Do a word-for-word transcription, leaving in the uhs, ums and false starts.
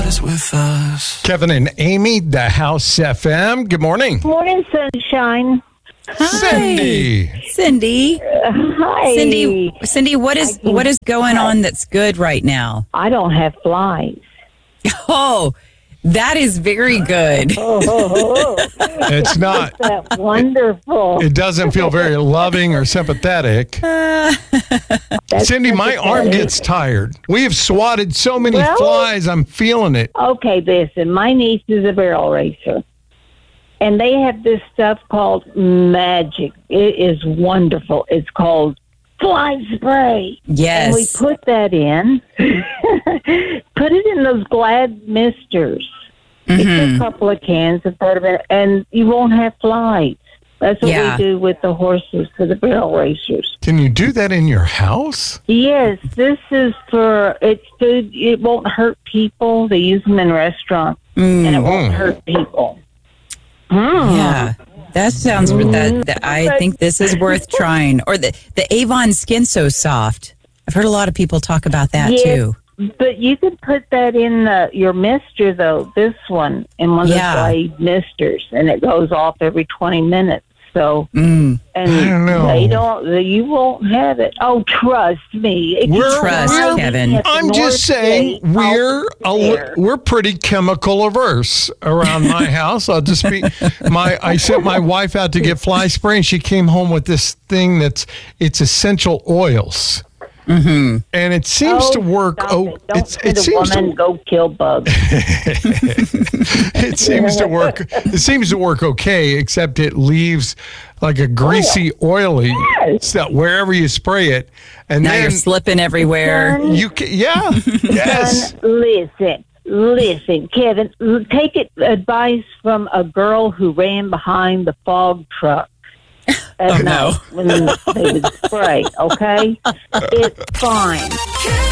skies with us. Kevin and Amy, the House F M. Good morning. Morning, sunshine. Hi. Cindy. Cindy. Uh, hi. Cindy, Cindy, what is what is going on that's good right now? I don't have flies. Oh, that is very good. Oh, oh, oh. It's not, That's wonderful. it doesn't feel very loving or sympathetic. That's Cindy, my arm sympathetic. gets tired. We have swatted so many Well- flies, I'm feeling it. Okay, listen. My niece is a barrel racer, and they have this stuff called Magic. It is wonderful. It's called fly spray. Yes. And we put that in. Put it in those Glad misters. It's Mm-hmm. a couple of cans of part of it, and you won't have flies. That's what Yeah. we do with the horses for the barrel racers. Can you do that in your house? Yes, this is for, it's food. It won't hurt people. They use them in restaurants, and it won't Mm. hurt people. Mm. Yeah. That sounds that, that I think this is worth trying. Or the the Avon Skin So Soft. I've heard a lot of people talk about that Yes, too. But you can put that in the, your mister, though, this one, in one of Yeah. the Glade misters, and it goes off every twenty minutes. So, Mm. and I don't know. they don't, you won't have it. Oh, trust me. If you We're- Trust, try Kevin. me at the I'm North just saying Gate, we're I'll a, be li- there. we're pretty chemical averse around my house. I'll just be my I sent my wife out to get fly spray, and she came home with this thing that's it's essential oils, mm-hmm. and it seems Oh, to work. stop Oh, it. Don't it's, let it a seems woman to go kill bugs. it seems to work. It seems to work okay, except it leaves like a greasy, oily stuff wherever you spray it, and Now then you're slipping everywhere. you can, yeah, yes. Son, listen, listen, Kevin, l- take it advice from a girl who ran behind the fog truck at Oh, no. night when they would spray, okay? It's fine.